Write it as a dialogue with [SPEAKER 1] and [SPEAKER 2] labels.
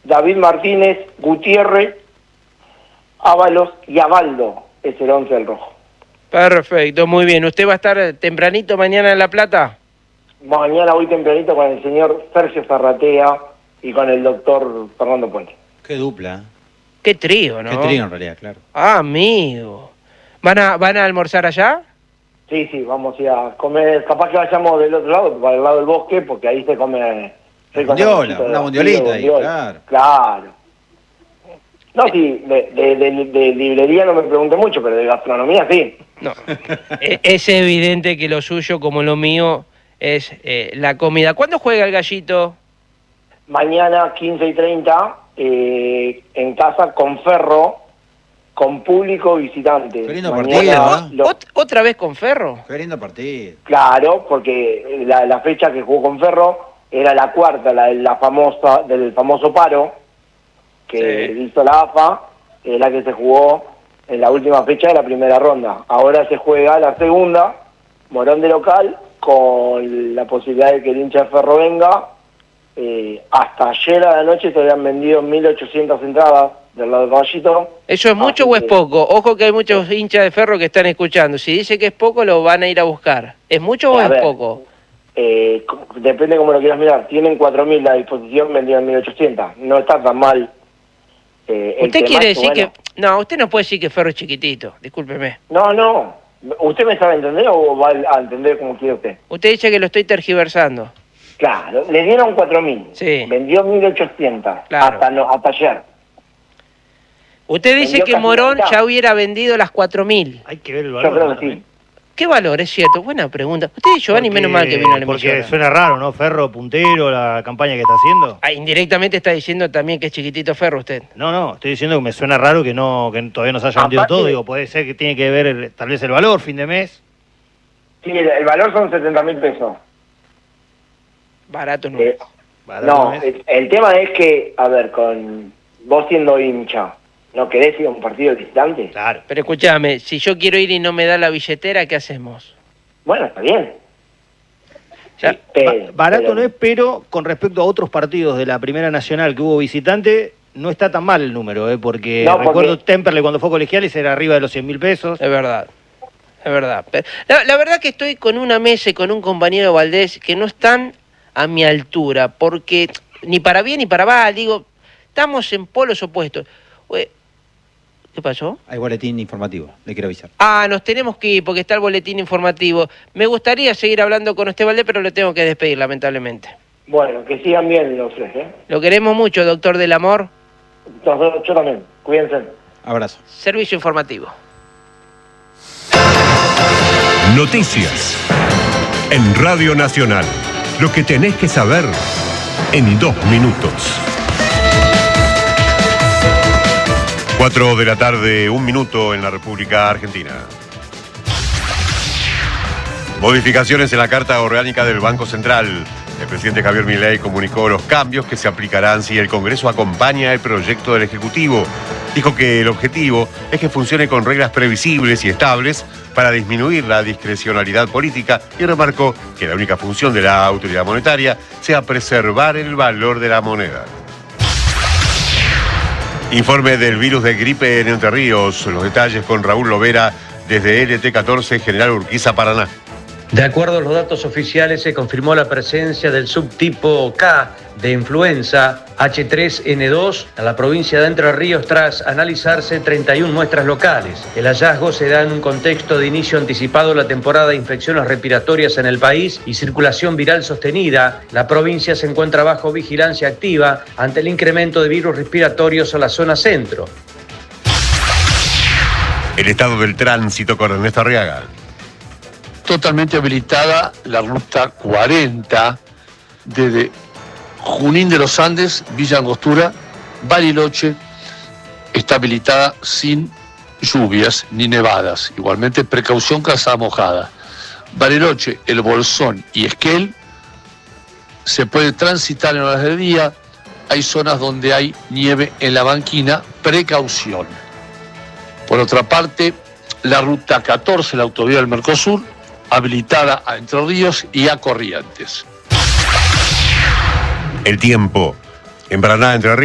[SPEAKER 1] David Martínez, Gutiérrez, Ábalos y Abaldo es el 11 del rojo.
[SPEAKER 2] Perfecto, muy bien. ¿Usted va a estar tempranito mañana en La Plata?
[SPEAKER 1] Mañana voy tempranito con el señor Sergio Ferratea y con el doctor Fernando Puente.
[SPEAKER 3] Qué dupla.
[SPEAKER 2] Qué trío, ¿no?
[SPEAKER 3] Qué trío en realidad, claro.
[SPEAKER 2] Ah, amigo. ¿Van a almorzar allá?
[SPEAKER 1] Sí, vamos a ir a comer, capaz que vayamos del otro lado, para el lado del bosque, porque ahí se come...
[SPEAKER 3] Bondiola, una bondiolita ahí, claro.
[SPEAKER 1] Claro. No, sí, de librería no me pregunte mucho, pero de gastronomía sí.
[SPEAKER 2] No. Es evidente que lo suyo, como lo mío, es la comida. ¿Cuándo juega el Gallito?
[SPEAKER 1] Mañana 15:30, en casa con Ferro, con público visitante.
[SPEAKER 3] Qué lindo partido, ¿no?
[SPEAKER 2] ¿Otra vez con Ferro?
[SPEAKER 3] Qué lindo partido.
[SPEAKER 1] Claro, porque la fecha que jugó con Ferro era la cuarta, la famosa, del famoso paro que hizo la AFA, la que se jugó en la última fecha de la primera ronda. Ahora se juega la segunda, Morón de local, con la posibilidad de que el hincha de Ferro venga. Hasta ayer a la noche se habían vendido 1.800 entradas del lado del Caballito.
[SPEAKER 2] ¿Eso es mucho o es poco? Ojo que hay muchos hinchas de Ferro que están escuchando. Si dice que es poco, lo van a ir a buscar. ¿Es mucho o es poco?
[SPEAKER 1] Depende cómo lo quieras mirar. Tienen 4.000 a disposición, vendieron 1.800. No está tan mal.
[SPEAKER 2] ¿Usted quiere decir que...? No, usted no puede decir que Ferro es chiquitito. Discúlpeme.
[SPEAKER 1] No. ¿Usted me sabe entender o va a entender como quiere usted?
[SPEAKER 2] Usted dice que lo estoy tergiversando.
[SPEAKER 1] Claro, le dieron 4.000.
[SPEAKER 2] Sí.
[SPEAKER 1] Vendió 1.800.
[SPEAKER 2] Claro.
[SPEAKER 1] Hasta ayer.
[SPEAKER 2] Usted dice que Morón ya hubiera vendido las 4.000.
[SPEAKER 4] Hay que ver el valor.
[SPEAKER 1] Yo creo que sí.
[SPEAKER 2] ¿Qué valor? Es cierto, buena pregunta. Usted y Giovanni, menos mal que vino a la emisora.
[SPEAKER 4] Porque suena raro, ¿no? Ferro puntero, la campaña que está haciendo.
[SPEAKER 2] Indirectamente está diciendo también que es chiquitito Ferro usted.
[SPEAKER 4] No, estoy diciendo que me suena raro que todavía no se haya vendido todo. Digo, puede ser que tiene que ver tal vez el valor, fin de mes.
[SPEAKER 1] Sí, el valor son 70.000 pesos.
[SPEAKER 2] Barato no.
[SPEAKER 1] El tema es que, a ver, con vos siendo hincha, ¿no querés ir a un partido visitante?
[SPEAKER 4] Claro.
[SPEAKER 2] Pero escúchame, si yo quiero ir y no me da la billetera, ¿qué hacemos?
[SPEAKER 1] Bueno, está bien.
[SPEAKER 2] Sí,
[SPEAKER 4] barato no es, pero con respecto a otros partidos de la Primera Nacional que hubo visitante, no está tan mal el número, porque recuerdo Temperley cuando fue Colegiales era arriba de los 100.000 pesos.
[SPEAKER 2] Es verdad. Pero, la verdad que estoy con una mesa y con un compañero Valdés que no están a mi altura, porque ni para bien ni para mal, digo, estamos en polos opuestos. ¿Qué pasó?
[SPEAKER 3] Hay boletín informativo, le quiero avisar.
[SPEAKER 2] Nos tenemos que ir porque está el boletín informativo. Me gustaría seguir hablando con usted, Valdés, pero lo tengo que despedir, lamentablemente.
[SPEAKER 1] Bueno, que sigan bien los tres,
[SPEAKER 2] Lo queremos mucho, doctor del amor.
[SPEAKER 1] Yo también, cuídense.
[SPEAKER 3] Abrazo.
[SPEAKER 2] Servicio informativo.
[SPEAKER 5] Noticias en Radio Nacional. Lo que tenés que saber en 2 minutos. 4 de la tarde, 1 minuto en la República Argentina. Modificaciones en la Carta Orgánica del Banco Central. El presidente Javier Milei comunicó los cambios que se aplicarán si el Congreso acompaña el proyecto del Ejecutivo. Dijo que el objetivo es que funcione con reglas previsibles y estables para disminuir la discrecionalidad política y remarcó que la única función de la autoridad monetaria sea preservar el valor de la moneda. Informe del virus de gripe en Entre Ríos. Los detalles con Raúl Lovera desde LT14 General Urquiza, Paraná.
[SPEAKER 6] De acuerdo a los datos oficiales, se confirmó la presencia del subtipo K de influenza H3N2 en la provincia de Entre Ríos tras analizarse 31 muestras locales. El hallazgo se da en un contexto de inicio anticipado de la temporada de infecciones respiratorias en el país y circulación viral sostenida. La provincia se encuentra bajo vigilancia activa ante el incremento de virus respiratorios en la zona centro.
[SPEAKER 5] El estado del tránsito con Ernesto Arriaga.
[SPEAKER 7] Totalmente habilitada la ruta 40 desde Junín de los Andes, Villa Angostura, Bariloche, está habilitada sin lluvias ni nevadas. Igualmente precaución calzada mojada. Bariloche, El Bolsón y Esquel se puede transitar en horas del día. Hay zonas donde hay nieve en la banquina, precaución. Por otra parte, la ruta 14, la autovía del Mercosur, habilitada a Entre Ríos y a Corrientes.
[SPEAKER 5] El tiempo. En Paraná, Entre Ríos.